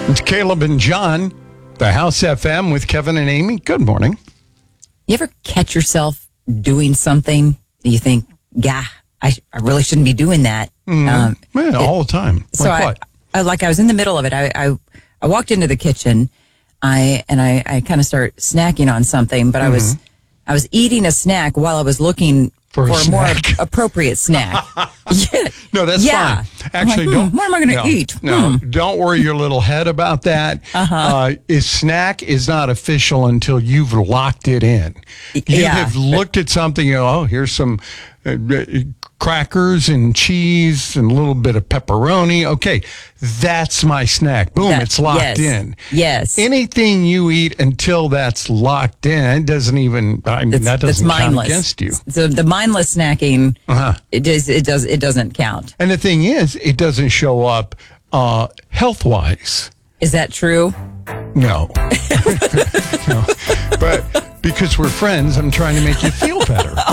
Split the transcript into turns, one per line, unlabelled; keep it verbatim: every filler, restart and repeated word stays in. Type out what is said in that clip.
It's Caleb and John, the House F M with Kevin and Amy. Good morning.
You ever catch yourself doing something that you think, yeah, I, I really shouldn't be doing that?
Mm,
um,
yeah,
it,
all the time.
So
like
I,
what?
I, like I was in the middle of it. I, I, I walked into the kitchen, I and I, I kind of start snacking on something, but mm-hmm. I was I was eating a snack while I was looking
for,
for
a,
a more
appropriate
snack. yeah.
No, that's
yeah.
fine. Actually,
like,
don't.
Hmm, what am I going to
no,
eat?
No,
Hmm.
don't worry your little head about that.
Uh-huh.
Uh, a snack is not official until you've locked it in. You
yeah.
have looked at something. You know, oh, here's some uh, crackers and cheese and a little bit of pepperoni. Okay, that's my snack. Boom,
that,
it's locked
yes,
in.
Yes.
Anything you eat until that's locked in, it doesn't even. I mean,
it's,
that doesn't count
mindless.
against you.
So the mindless snacking,
uh-huh.
it does. It does. It doesn't count.
And the thing is, it doesn't show up uh, health-wise.
Is that true?
No. no. But because we're friends, I'm trying to make you feel better.